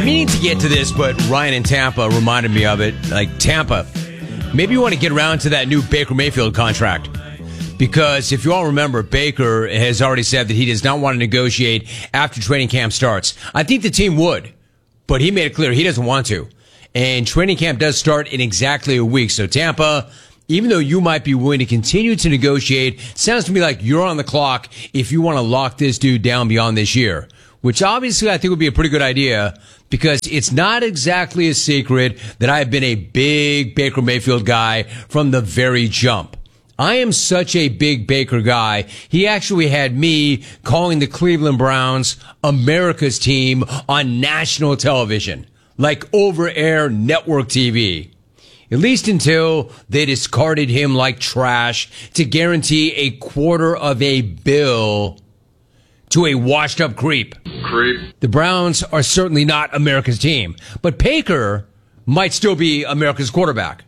meaning to get to this, but Ryan in Tampa reminded me of it. Like, Tampa, maybe you want to get around to that new Baker Mayfield contract. Because if you all remember, Baker has already said that he does not want to negotiate after training camp starts. I think the team would, but he made it clear he doesn't want to. And training camp does start in exactly a week. So Tampa, even though you might be willing to continue to negotiate, sounds to me like you're on the clock if you want to lock this dude down beyond this year. Which obviously I think would be a pretty good idea because it's not exactly a secret that I've been a big Baker Mayfield guy from the very jump. I am such a big Baker guy. He actually had me calling the Cleveland Browns America's team on national television, like over-air network TV. At least until they discarded him like trash to guarantee $250 million to a washed-up creep. The Browns are certainly not America's team, but Baker might still be America's quarterback.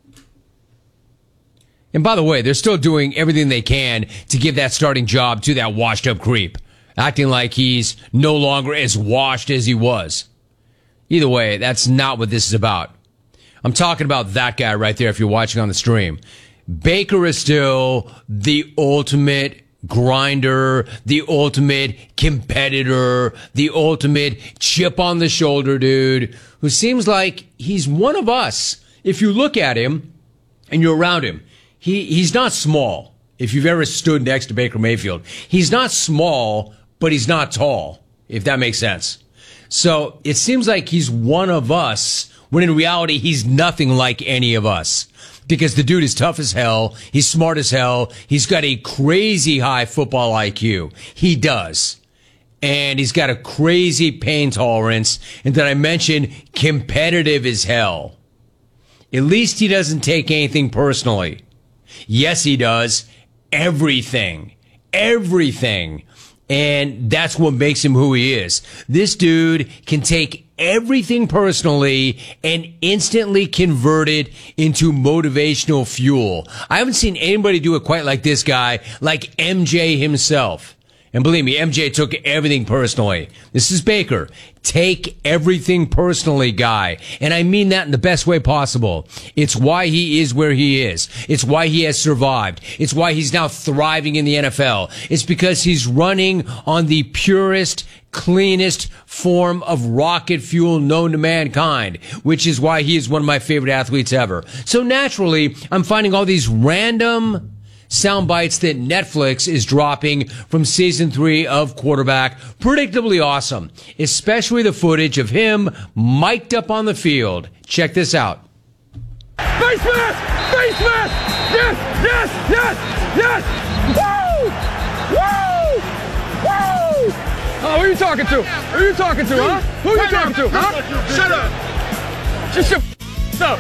And by the way, they're still doing everything they can to give that starting job to that washed-up creep, acting like he's no longer as washed as he was. Either way, that's not what this is about. I'm talking about that guy right there if you're watching on the stream. Baker is still the ultimate grinder, the ultimate competitor, the ultimate chip on the shoulder dude who seems like he's one of us. If you look at him and you're around him, he's not small. If you've ever stood next to Baker Mayfield, he's not small, but he's not tall, if that makes sense. So it seems like he's one of us when in reality he's nothing like any of us. Because the dude is tough as hell. He's smart as hell. He's got a crazy high football IQ. He does. And he's got a crazy pain tolerance. And did I mention competitive as hell? At least he doesn't take anything personally. Yes, he does. Everything. Everything. And that's what makes him who he is. This dude can take everything personally and instantly convert it into motivational fuel. I haven't seen anybody do it quite like this guy, like MJ himself. And believe me, MJ took everything personally. This is Baker. Take everything personally, guy. And I mean that in the best way possible. It's why he is where he is. It's why he has survived. It's why he's now thriving in the NFL. It's because he's running on the purest, cleanest form of rocket fuel known to mankind, which is why he is one of my favorite athletes ever. So naturally, I'm finding all these random sound bites that Netflix is dropping from season 3 of Quarterback. Predictably awesome, especially the footage of him mic'd up on the field. Check this out. Face mask! Face mask! Yes! Yes! Yes! Yes! Woo! Woo! Woo! Oh, who are you talking to? Who are you talking to, huh? Who are you talking to, huh? Shut up! Just shut up!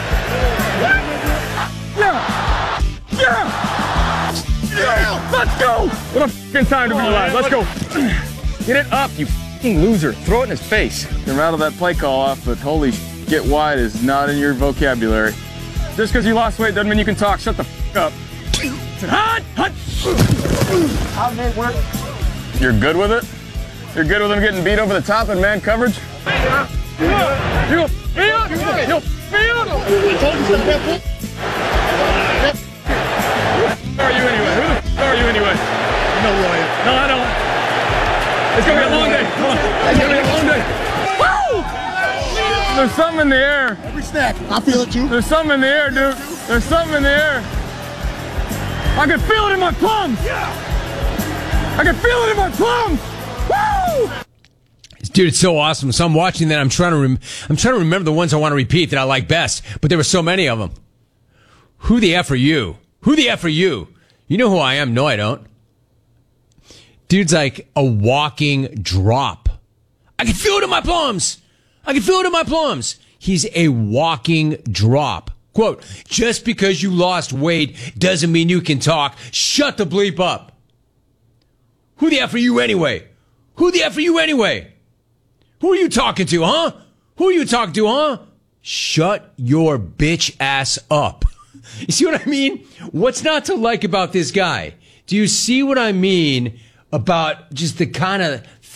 Yeah! Yeah! Yeah! Let's go! What a fucking time to be alive. Let's go. Get it up, you fucking loser. Throw it in his face. You can rattle that play call off, but holy get wide is not in your vocabulary. Just because you lost weight doesn't mean you can talk. Shut the fuck up. Hot! Hot! How's that work? You're good with it? You're good with him getting beat over the top in man coverage? You feel? You feel? Who are you anyway? Who the f*** are you anyway? You know who I am. No, I don't. It's gonna be a long day. Come on. It's gonna be a long day. Woo! There's something in the air. Every snap. I feel it too. There's something in the air, dude. There's something in the air. I can feel it in my plums. Yeah. I can feel it in my plums. Woo! Dude, it's so awesome. So I'm watching that. I'm trying to remember the ones I want to repeat that I like best, but there were so many of them. Who the F are you? Who the F are you? You know who I am? No, I don't. Dude's like a walking drop. I can feel it in my plums. I can feel it in my plums. He's a walking drop. Quote, just because you lost weight doesn't mean you can talk. Shut the bleep up. Who the F are you anyway? Who the F are you anyway? Who are you talking to, huh? Who are you talking to, huh? Shut your bitch ass up. You see what I mean? What's not to like about this guy? Do you see what I mean about just the kind of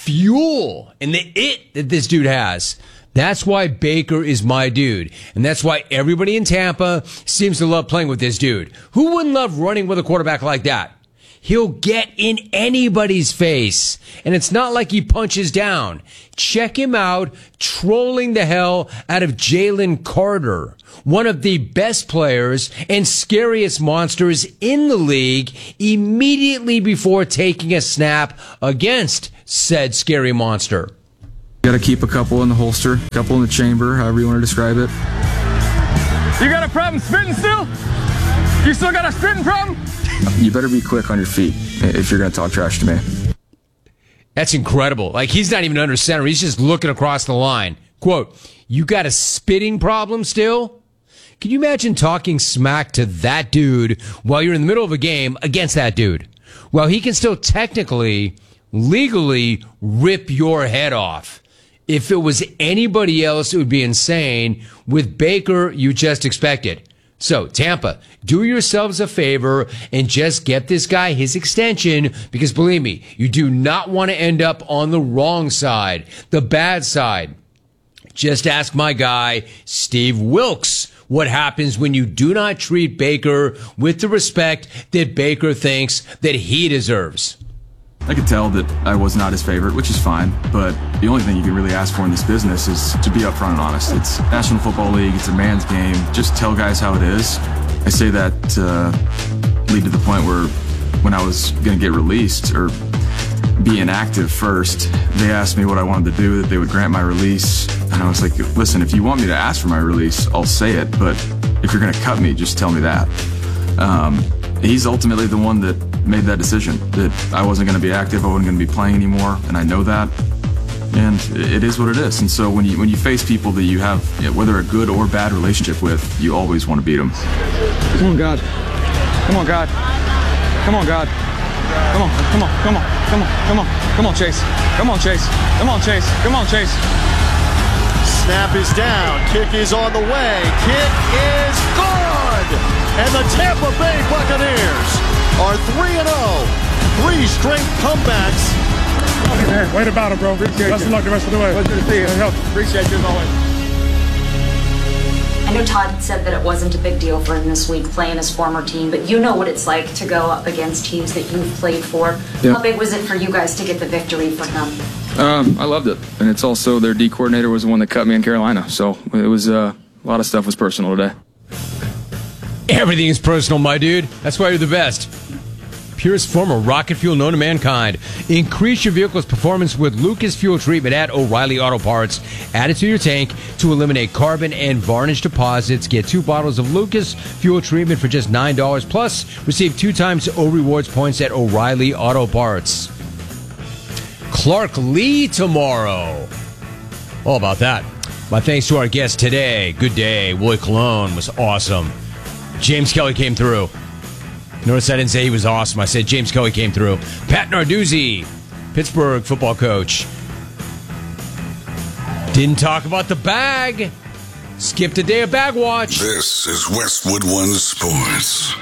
fuel and the it that this dude has. That's why Baker is my dude. And that's why everybody in Tampa seems to love playing with this dude. Who wouldn't love running with a quarterback like that? He'll get in anybody's face. And it's not like he punches down. Check him out trolling the hell out of Jalen Carter, one of the best players and scariest monsters in the league, immediately before taking a snap against said scary monster. Got to keep a couple in the holster, a couple in the chamber, however you want to describe it. You got a problem spitting still? You still got a spitting problem? You better be quick on your feet if you're going to talk trash to me. That's incredible. Like, he's not even under center. He's just looking across the line. Quote, you got a spitting problem still? Can you imagine talking smack to that dude while you're in the middle of a game against that dude? Well, he can still technically, legally rip your head off. If it was anybody else, it would be insane. With Baker, you just expect it. So, Tampa, do yourselves a favor and just get this guy his extension, because believe me, you do not want to end up on the wrong side, the bad side. Just ask my guy, Steve Wilks, what happens when you do not treat Baker with the respect that Baker thinks that he deserves. I could tell that I was not his favorite, which is fine, but the only thing you can really ask for in this business is to be upfront and honest. It's National Football League, it's a man's game. Just tell guys how it is. I say that lead to the point where when I was going to get released or be inactive first, they asked me what I wanted to do, that they would grant my release. And I was like, listen, if you want me to ask for my release, I'll say it, but if you're going to cut me, just tell me that. He's ultimately the one that made that decision, that I wasn't going to be active, I wasn't going to be playing anymore, and I know that, and it is what it is. And so when you face people that you have, whether a good or bad relationship with, you always want to beat them. Come on, God. Come on, God. Come on, God. Come on, come on, come on, come on, come on. Come on, Chase. Come on, Chase. Come on, Chase. Come on, Chase. Snap is down. Kick is on the way. Kick is good. And the Tampa Bay Buccaneers are 3-0. 3 straight comebacks. Hey, man, way to battle, bro. Best of luck the rest of the way. Pleasure to see you. Appreciate you as always. I know Todd said that it wasn't a big deal for him this week playing his former team, but you know what it's like to go up against teams that you've played for. Yep. How big was it for you guys to get the victory for him? I loved it. And it's also their D coordinator was the one that cut me in Carolina. So it was a lot of stuff was personal today. Everything is personal, my dude. That's why you're the best. Purest form of rocket fuel known to mankind. Increase your vehicle's performance with Lucas Fuel Treatment at O'Reilly Auto Parts. Add it to your tank to eliminate carbon and varnish deposits. Get 2 bottles of Lucas Fuel Treatment for just $9. Plus, receive 2 times O Rewards points at O'Reilly Auto Parts. Clark Lee tomorrow. All about that. My thanks to our guest today. Good day. Willie Colon was awesome. James Kelly came through. Notice I didn't say he was awesome. I said James Kelly came through. Pat Narduzzi, Pittsburgh football coach. Didn't talk about the bag. Skipped a day of bag watch. This is Westwood One Sports.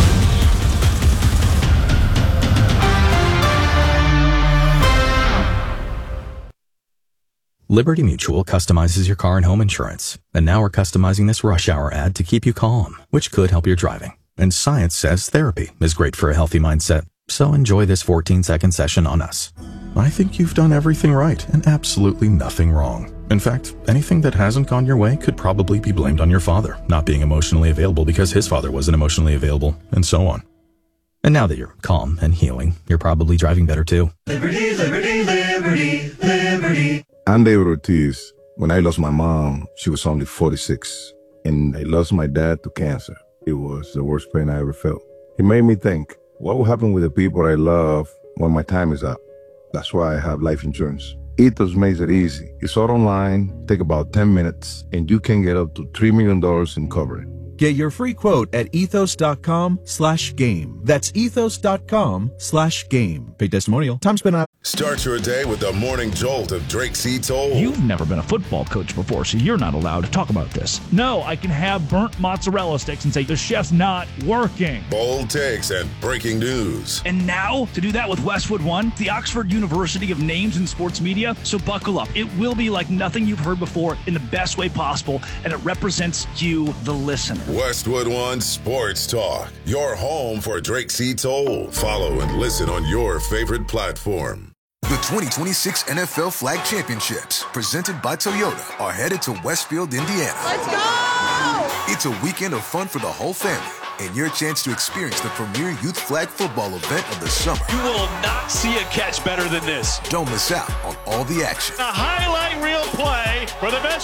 Liberty Mutual customizes your car and home insurance. And now we're customizing this rush hour ad to keep you calm, which could help your driving. And science says therapy is great for a healthy mindset. So enjoy this 14-second session on us. I think you've done everything right and absolutely nothing wrong. In fact, anything that hasn't gone your way could probably be blamed on your father not being emotionally available because his father wasn't emotionally available, and so on. And now that you're calm and healing, you're probably driving better too. Liberty, liberty, liberty, liberty. I'm David Ortiz. When I lost my mom, she was only 46, and I lost my dad to cancer. It was the worst pain I ever felt. It made me think, what will happen with the people I love when my time is up? That's why I have life insurance. Ethos makes it easy. It's all online, take about 10 minutes, and you can get up to $3 million in coverage. Get your free quote at ethos.com/game. That's ethos.com/game. Paid testimonial. Time spent on. Start your day with the morning jolt of Drake C. Toll. You've never been a football coach before, so you're not allowed to talk about this. No, I can have burnt mozzarella sticks and say the chef's not working. Bold takes and breaking news. And now, to do that with Westwood One, the Oxford University of names in sports media. So buckle up. It will be like nothing you've heard before in the best way possible, and it represents you, the listener. Westwood One Sports Talk, your home for Drake C. Toll. Follow and listen on your favorite platform. The 2026 NFL Flag Championships, presented by Toyota, are headed to Westfield, Indiana. Let's go! It's a weekend of fun for the whole family, and your chance to experience the premier youth flag football event of the summer. You will not see a catch better than this. Don't miss out on all the action. A highlight reel play for the best